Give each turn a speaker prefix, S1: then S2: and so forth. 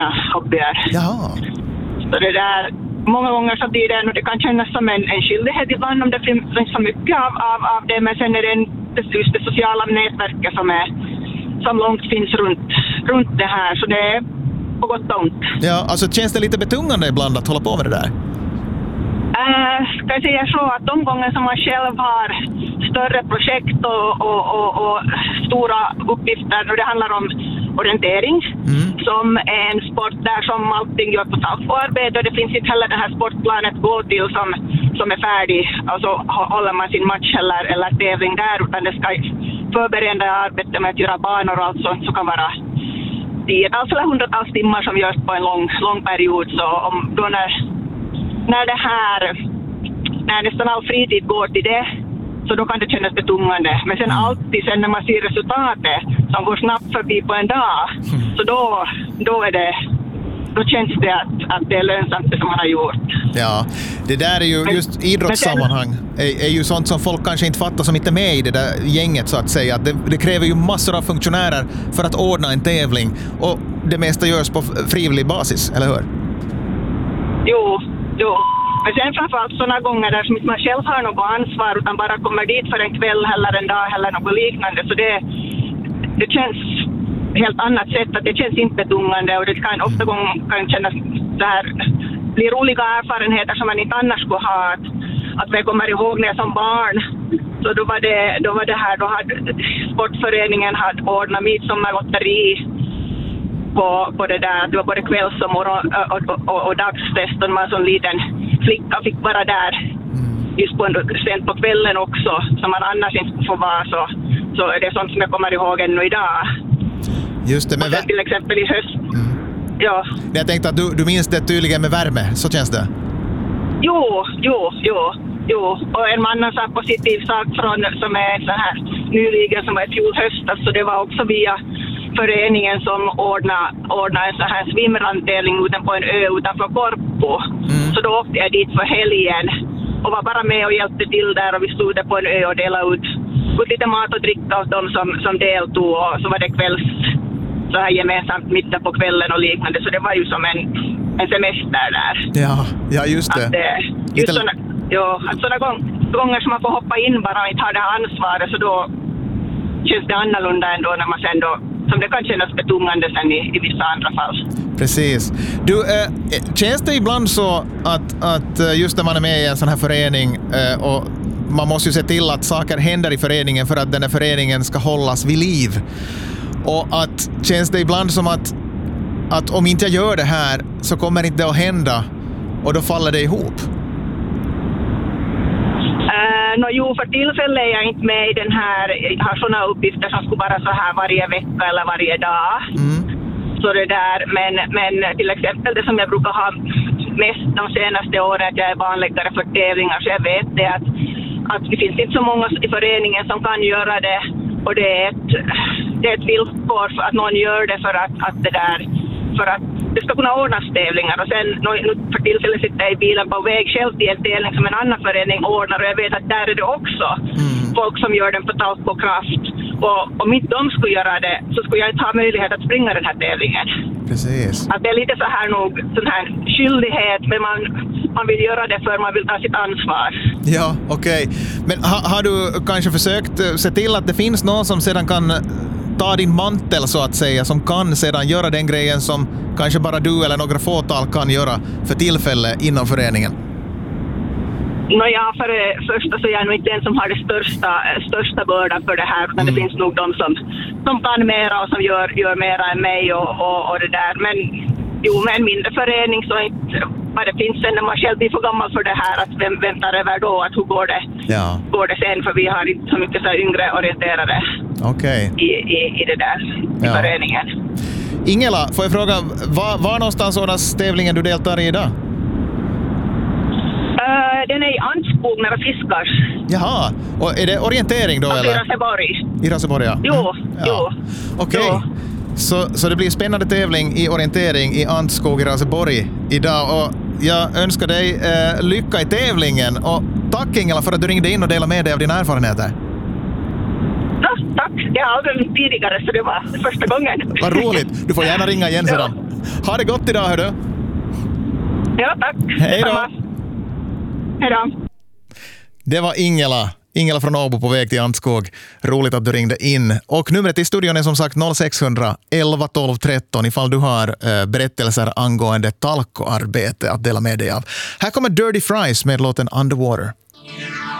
S1: hobbyer.
S2: Jaha.
S1: Så det där, många gånger så blir det, och det kan kännas som en skyldighet ibland om det finns så mycket av det, men sen är det just det sociala nätverket som långt finns runt det här, så det är på gott och ont.
S2: Ja, alltså känns det lite betungande ibland att hålla på med det där?
S1: Ska jag säga så att de gånger som man själv har större projekt och stora uppgifter, och det handlar om orientering som är en sport där som allting gör på arbete, och det finns inte heller det här sportplanet gå till som är färdig, alltså håller man sin match eller tävling där, utan det ska förbereda arbetet med att göra banor och allt sånt, så kan vara 10-tals eller 100-tals timmar som görs på en lång period. Så då när det här, när nästan all fritid går till det, så då kan det kännas betungande. Men sen alltid sen när man ser resultatet som går snabbt förbi på en dag, så då känns det att det är lönsamt det som man har gjort.
S2: Ja, det där är ju just idrottssammanhang är ju sånt som folk kanske inte fattar, som inte är med i det där gänget så att säga. Det kräver ju massor av funktionärer för att ordna en tävling, och det mesta görs på frivillig basis, eller hur? Jo. Men sen framförallt sådana gånger där man själv har något ansvar utan bara kommer dit för en kväll eller en dag eller något liknande, så det känns helt annat sätt, att det känns inte betungande, och det kan ofta kan kännas så här, bli roliga erfarenheter som man inte annars skulle ha, att jag kommer ihåg när jag som barn, så då var det här, då hade sportföreningen hade ordnat midsommarlotteri på det där, det var både kvälls- och morgon och dagstest, och man som liten flicka fick vara där just sent på kvällen också, som man annars inte får vara, så är det sånt som jag kommer ihåg ännu idag. Just det, men
S1: till exempel i höst. Ja.
S2: Jag tänkte att du minns det tydligen med värme, så känns det? Jo. Och en annan sak, positiv sak som är så här nyligen, som var i fjol höst, alltså det var också via föreningen som ordnade en så här svimrandtävling på en ö utanför Korpo. Så då åkte jag dit för helgen och var bara med och hjälpte till där, och vi stod där på en ö och delade ut lite mat och dricka åt dem som deltog, och så var det kvälls så här gemensamt middag på kvällen och liknande, så det var ju som en semester där. Ja, just det.
S1: Att sådana gånger som man får hoppa in bara och inte ha det här ansvaret, så då känns det annorlunda ändå när man sen då, som det kan kännas betungande sen i vissa andra fall.
S2: Precis. Du, känns det ibland så att just när man är med i en sån här förening och man måste ju se till att saker händer i föreningen för att den här föreningen ska hållas vid liv, och att känns det ibland som att om inte jag gör det här så kommer inte det att hända, och då faller det ihop?
S1: För tillfället är jag inte med i den här, jag har sådana uppgifter som skulle vara så här varje vecka eller varje dag. Så det där, men till exempel det som jag brukar ha mest de senaste åren, att jag är vanligare för tävlingar, så jag vet det att det finns inte så många i föreningen som kan göra det, och det är ett villkor för att någon gör det för att det där, för att det ska kunna ordnas tävlingar, och sen för tillfället sitter jag i bilen på väg själv till en tävling som en annan förening ordnar, och jag vet att där är det också folk som gör den på talk och kraft, och om inte de skulle göra det så skulle jag inte ha möjlighet att springa den här tävlingen.
S2: Precis.
S1: Att det är lite så här nog sån här skyldighet, men man vill göra det för man vill ta sitt ansvar.
S2: Ja, okej. Men har du kanske försökt se till att det finns någon som sedan kan ta din mantel så att säga, som kan sedan göra den grejen som kanske bara du eller några fåtal kan göra för tillfället inom föreningen?
S1: För det första så är jag nog inte den som har det största bördan för det här, utan det finns nog de som kan mera och som gör mera än mig och det där. Men med en mindre förening så inte vad det finns sen när man själv blir för gammal för det här, att vem tar över då, att hur går det sen, för vi har inte så mycket så yngre orienterade i det där i föreningen.
S2: Ingela, får jag fråga, var någonstans ordnas tävlingen du deltar i idag?
S1: Den är i Antskog med Fiskars.
S2: Jaha, och är det orientering då eller?
S1: I Raseborg.
S2: I Raseborg, ja.
S1: Jo.
S2: Okej. Så det blir spännande tävling i orientering i Antskog i Raseborg idag, och jag önskar dig lycka i tävlingen, och tack Ingela för att du ringde in och delade med dig av dina erfarenheter.
S1: Ja, Tack, jag har aldrig ringt tidigare så det var första gången.
S2: Vad roligt, du får gärna ringa igen sedan. Ha det gott idag, hördu.
S1: Ja, tack.
S2: Hej då.
S1: Hej då.
S2: Det var Ingela från Åbo på väg till Antskog. Roligt att du ringde in. Och numret i studion är som sagt 0600 11 12 13 ifall du har berättelser angående talkoarbete att dela med dig av. Här kommer Dirty Fries med låten Underwater.